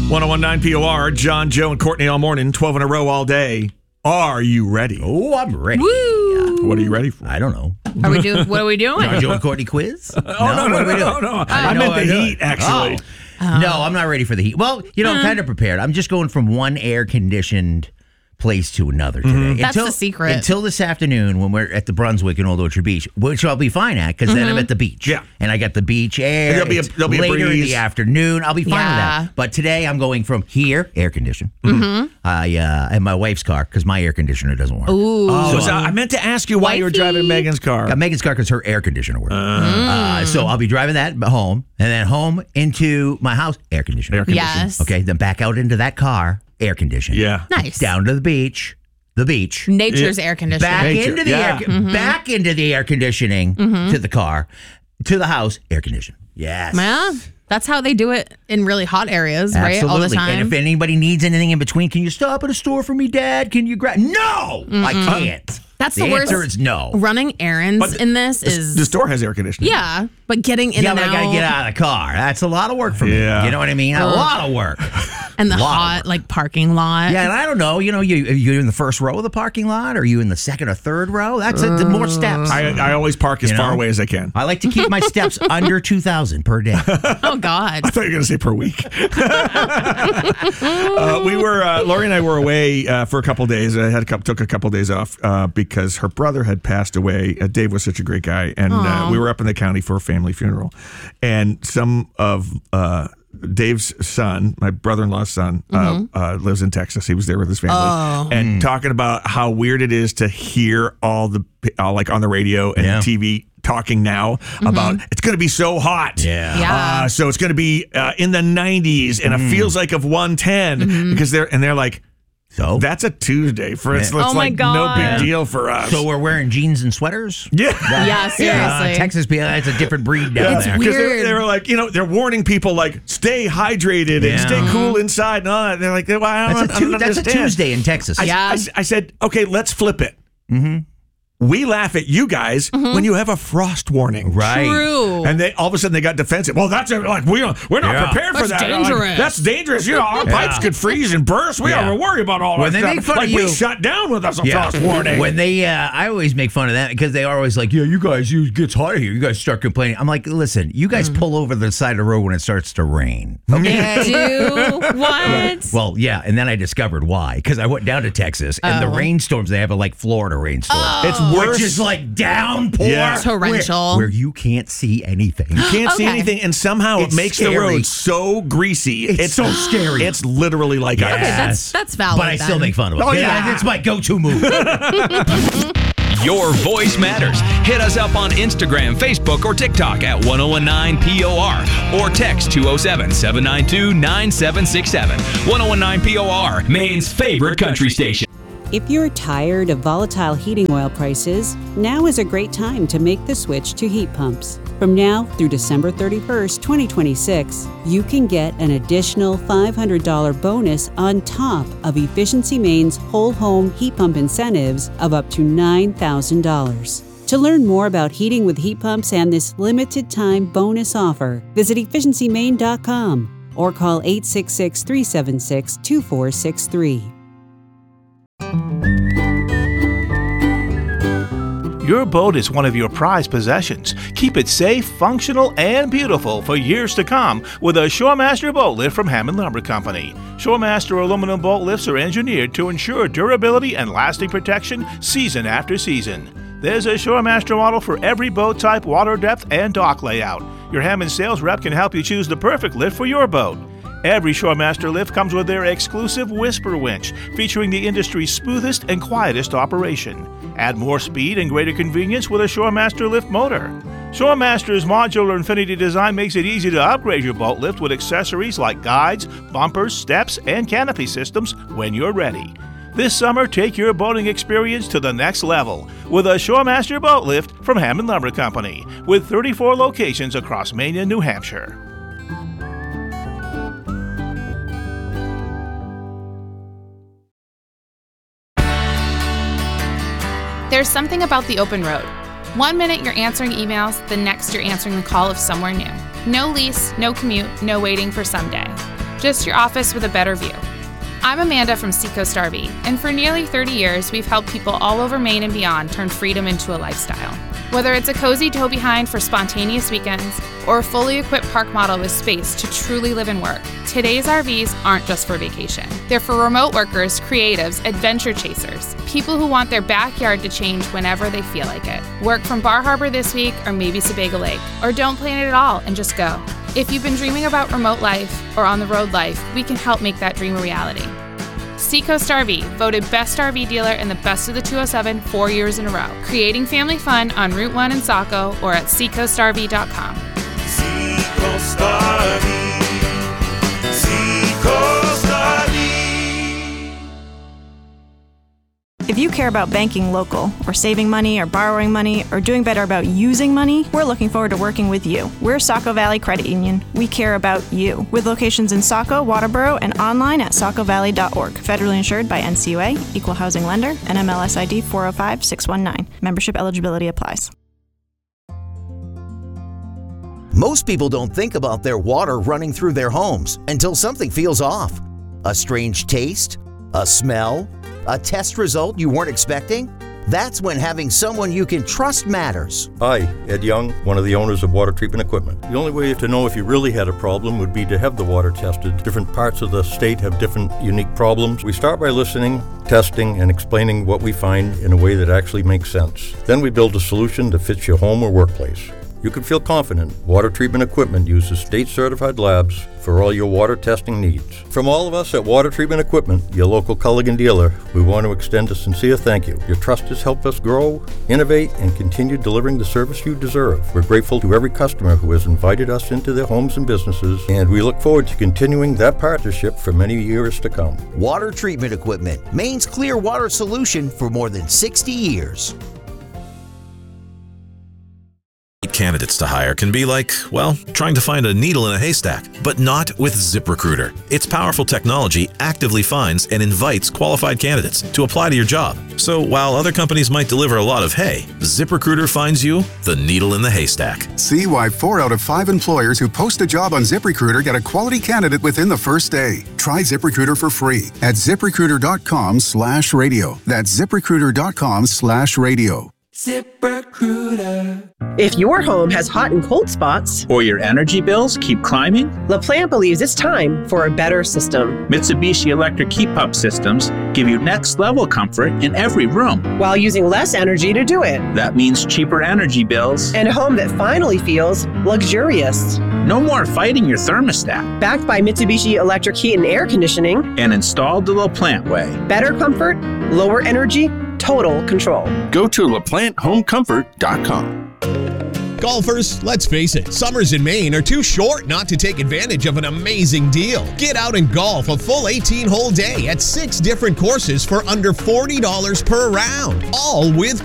1019 POR, John, Joe, and Courtney all morning, 12 in a row all day. Are you ready? Oh, I'm ready. Woo! What are you ready for? I don't know. Are we doing? What are we doing? John, Joe, and Courtney quiz? No. I meant the heat, actually. No, I'm not ready for the heat. Well, I'm kind of prepared. I'm just going from one air-conditioned place to another today. That's the secret. Until this afternoon when we're at the Brunswick in Old Orchard Beach, which I'll be fine at because then I'm at the beach. Yeah. And I got the beach air. There'll be a later in breeze. the afternoon. I'll be fine with that. But today I'm going from here, air conditioned. And my wife's car because my air conditioner doesn't work. Ooh. I meant to ask you why you were driving Megan's car. Megan's car because her air conditioner works. So I'll be driving that home and then home into my house, air conditioner. Yes. Okay, then back out into that car, air conditioning. Yeah. Nice. Down to the beach. Nature's air conditioning. Back into the air conditioning to the car, to the house, air conditioning. Yes. Yeah. That's how they do it in really hot areas, right? All the time. And if anybody needs anything in between, can you stop at a store for me, Dad? Can you grab? No, I can't. That's the worst. The answer is no. Running errands in this is... The store has air conditioning. Yeah, but getting in and but out... I got to get out of the car. That's a lot of work for me. Yeah. You know what I mean? A lot of work. And the hot, parking lot. Yeah, and I don't know. You in the first row of the parking lot? Or are you in the second or third row? That's more steps. I always park as far away as I can. I like to keep my steps under 2,000 per day. Oh, God. I thought you were going to say per week. Lori and I were away for a couple days. I took a couple days off because her brother had passed away. Dave was such a great guy. And we were up in the county for a family funeral. And some of Dave's son, my brother-in-law's son, lives in Texas. He was there with his family. And talking about how weird it is to hear all on the radio and TV talking now about it's going to be so hot. So it's going to be in the 90s and it feels like of 110 because they're like, so that's a Tuesday for us. Oh my God. No big deal for us. So we're wearing jeans and sweaters? Yeah, seriously. Texas, it's a different breed down there. Because they were like, they're warning people stay hydrated and stay cool inside and all that. They're like, well, I don't understand. That's a Tuesday in Texas. I said, okay, let's flip it. We laugh at you guys when you have a frost warning. Right. True. And they all of a sudden they got defensive. Well, that's we're not prepared for that. Dangerous. That's dangerous. Our pipes could freeze and burst. We don't worry about all that stuff. Make fun of you, we shut down with us a frost warning. When they, I always make fun of that because they are always like, you guys, it gets hot here. You guys start complaining. I'm like, listen, you guys pull over the side of the road when it starts to rain. Okay. Do what? Well, yeah, and then I discovered why. Because I went down to Texas and the rainstorms, they have a Florida rainstorm. It's worse. Which is downpour. Torrential. Where you can't see anything. You can't see anything, and somehow It's it makes scary. the road so greasy. It's so scary. It's literally like Okay, that's valid. But I still make fun of it. Oh, yeah. It's my go-to move. Your voice matters. Hit us up on Instagram, Facebook, or TikTok at 1019POR or text 207-792-9767. 1019 POR, Maine's favorite country station. If you're tired of volatile heating oil prices, now is a great time to make the switch to heat pumps. From now through December 31st, 2026, you can get an additional $500 bonus on top of Efficiency Maine's whole home heat pump incentives of up to $9,000. To learn more about heating with heat pumps and this limited time bonus offer, visit efficiencymaine.com or call 866-376-2463. Your boat is one of your prized possessions. Keep it safe, functional, and beautiful for years to come with a Shoremaster boat lift from Hammond Lumber Company. Shoremaster aluminum boat lifts are engineered to ensure durability and lasting protection season after season. There's a Shoremaster model for every boat type, water depth, and dock layout. Your Hammond sales rep can help you choose the perfect lift for your boat. Every Shoremaster lift comes with their exclusive Whisper winch, featuring the industry's smoothest and quietest operation. Add more speed and greater convenience with a Shoremaster lift motor. Shoremaster's modular Infinity design makes it easy to upgrade your boat lift with accessories like guides, bumpers, steps, and canopy systems when you're ready. This summer, take your boating experience to the next level with a Shoremaster boat lift from Hammond Lumber Company, with 34 locations across Maine and New Hampshire. There's something about the open road. 1 minute you're answering emails, the next you're answering the call of somewhere new. No lease, no commute, no waiting for someday. just your office with a better view. I'm Amanda from Seacoast RV, and for nearly 30 years, we've helped people all over Maine and beyond turn freedom into a lifestyle. Whether it's a cozy tow behind for spontaneous weekends or a fully equipped park model with space to truly live and work, today's RVs aren't just for vacation. They're for remote workers, creatives, adventure chasers, people who want their backyard to change whenever they feel like it. Work from Bar Harbor this week or maybe Sebago Lake, or don't plan it at all and just go. If you've been dreaming about remote life or on-the-road life, we can help make that dream a reality. Seacoast RV, voted Best RV Dealer in the Best of the 207 4 years in a row. Creating family fun on Route 1 in Saco or at seacoastrv.com. Seacoast RV. Seacoast RV. If you care about banking local, or saving money, or borrowing money, or doing better about using money, we're looking forward to working with you. We're Saco Valley Credit Union. We care about you. With locations in Saco, Waterboro, and online at sacovalley.org. Federally insured by NCUA, Equal Housing Lender, NMLS ID 405619. Membership eligibility applies. Most people don't think about their water running through their homes until something feels off. A strange taste? A smell? A test result you weren't expecting? That's when having someone you can trust matters. Hi, Ed Young, one of the owners of Water Treatment Equipment. The only way to know if you really had a problem would be to have the water tested. Different parts of the state have different unique problems. We start by listening, testing, and explaining what we find in a way that actually makes sense. Then we build a solution that fits your home or workplace. You can feel confident Water Treatment Equipment uses state-certified labs for all your water testing needs. From all of us at Water Treatment Equipment, your local Culligan dealer, we want to extend a sincere thank you. Your trust has helped us grow, innovate, and continue delivering the service you deserve. We're grateful to every customer who has invited us into their homes and businesses, and we look forward to continuing that partnership for many years to come. Water Treatment Equipment, Maine's clear water solution for more than 60 years. Candidates to hire can be like, well, trying to find a needle in a haystack, but not with ZipRecruiter. Its powerful technology actively finds and invites qualified candidates to apply to your job. So while other companies might deliver a lot of hay, ZipRecruiter finds you the needle in the haystack. See why 4 out of 5 employers who post a job on ZipRecruiter get a quality candidate within the first day. Try ZipRecruiter for free at ZipRecruiter.com/radio. That's ZipRecruiter.com/radio. ZipRecruiter. If your home has hot and cold spots, or your energy bills keep climbing, LaPlante believes it's time for a better system. Mitsubishi Electric Heat Pump Systems give you next level comfort in every room, while using less energy to do it. That means cheaper energy bills and a home that finally feels luxurious. No more fighting your thermostat. Backed by Mitsubishi Electric Heat and Air Conditioning and installed the LaPlante way. Better comfort, lower energy, total control. Go to LaPlanteHomeComfort.com. Golfers, let's face it, summers in Maine are too short not to take advantage of an amazing deal. Get out and golf a full 18-hole day at 6 different courses for under $40 per round, all with